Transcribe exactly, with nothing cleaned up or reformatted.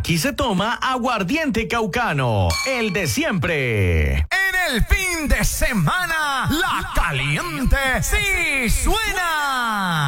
Aquí se toma aguardiente caucano, el de siempre. En el fin de semana, la caliente sí suena.